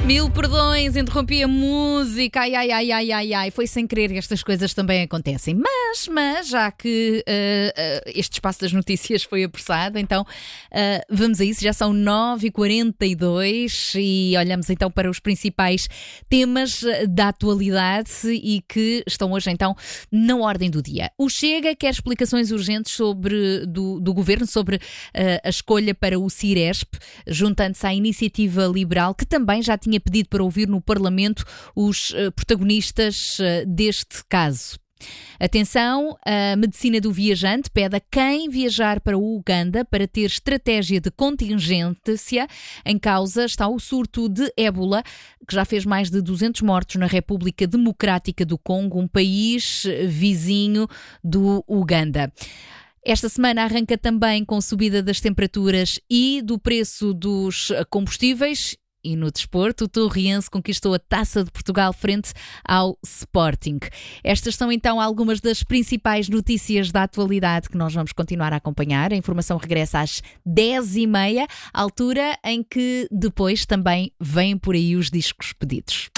Mil perdões, interrompi a música. Ai. Foi sem querer, estas coisas também acontecem. Mas já que este espaço das notícias foi apressado, então vamos a isso. Já são 9h42 e olhamos então para os principais temas da atualidade e que estão hoje então na ordem do dia. O Chega quer explicações urgentes do Governo sobre a escolha para o Ciresp, juntando-se à Iniciativa Liberal, que também já tinha pedido para ouvir no Parlamento os protagonistas deste caso. Atenção, a medicina do viajante pede a quem viajar para o Uganda para ter estratégia de contingência. Em causa está o surto de ébola, que já fez mais de 200 mortos na República Democrática do Congo, um país vizinho do Uganda. Esta semana arranca também com subida das temperaturas e do preço dos combustíveis. E no desporto, o Torriense conquistou a Taça de Portugal frente ao Sporting. Estas são então algumas das principais notícias da atualidade que nós vamos continuar a acompanhar. A informação regressa às 10h30, altura em que depois também vêm por aí os discos pedidos.